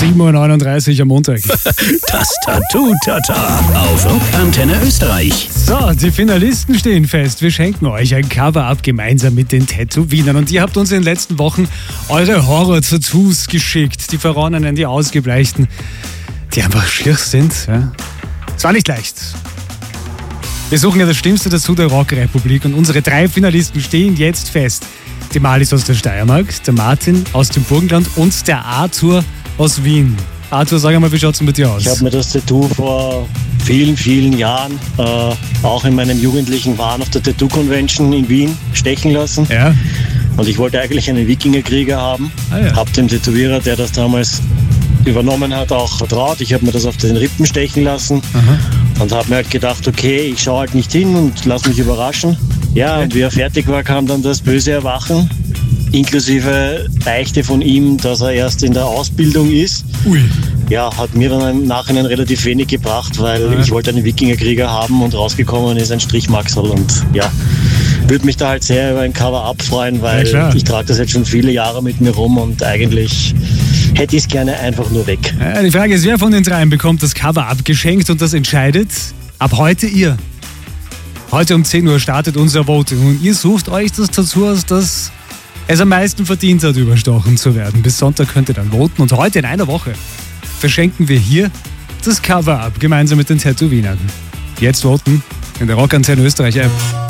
7:39 Uhr am Montag. Das Tattoo-Tata auf Antenne Österreich. So, die Finalisten stehen fest. Wir schenken euch ein Cover-Up gemeinsam mit den Tätowierern. Und ihr habt uns in den letzten Wochen eure Horror-Tattoos geschickt. Die verronnenen, die ausgebleichten, die einfach schier sind. Ja. Es war nicht leicht. Wir suchen ja das schlimmste Tattoo der Rockrepublik und unsere 3 Finalisten stehen jetzt fest. Die Malis aus der Steiermark, der Martin aus dem Burgenland und der Arthur aus Wien. Arthur, sag einmal, wie schaut es mit dir aus? Ich habe mir das Tattoo vor vielen, vielen Jahren, auch in meinem jugendlichen Wahn auf der Tattoo-Convention in Wien stechen lassen. Ja. Und ich wollte eigentlich einen Wikingerkrieger haben. Ja. Hab dem Tätowierer, der das damals übernommen hat, auch vertraut. Ich habe mir das auf den Rippen stechen lassen. Und habe mir halt gedacht, okay, ich schaue halt nicht hin und lass mich überraschen. Ja, und wie er fertig war, kam dann das böse Erwachen, inklusive Beichte von ihm, dass er erst in der Ausbildung ist. Ui. Ja, hat mir dann im Nachhinein relativ wenig gebracht, weil ich wollte einen Wikingerkrieger haben und rausgekommen ist ein Strichmaxel. Und ja, würde mich da halt sehr über ein Cover-Up freuen, weil ich trage das jetzt schon viele Jahre mit mir rum und eigentlich hätte ich es gerne einfach nur weg. Ja, die Frage ist, wer von den 3 bekommt das Cover-Up geschenkt und das entscheidet ab heute ihr. Heute um 10 Uhr startet unser Voting und ihr sucht euch das Tattoo aus, das es am meisten verdient hat, überstochen zu werden. Bis Sonntag könnt ihr dann voten und heute in einer Woche verschenken wir hier das Cover-Up gemeinsam mit den Tätowierern. Jetzt voten in der Rock Antenne Österreich App.